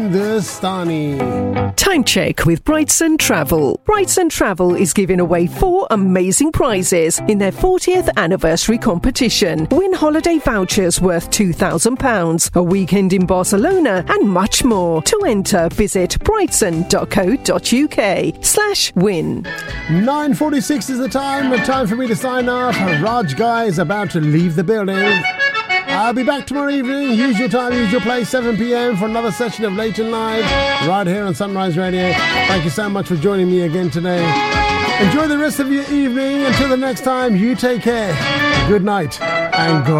Hindustani. Time check with Brightson Travel. Brightson Travel is giving away 4 amazing prizes in their 40th anniversary competition. Win holiday vouchers worth £2,000, a weekend in Barcelona, and much more. To enter, visit brightson.co.uk/win. 9:46 is the time. Time for me to sign off. Raj Guy is about to leave the building. I'll be back tomorrow evening, usual time, usual place, 7 p.m. for another session of Late and Live, right here on Sunrise Radio. Thank you so much for joining me again today. Enjoy the rest of your evening. Until the next time, you take care. Good night and God.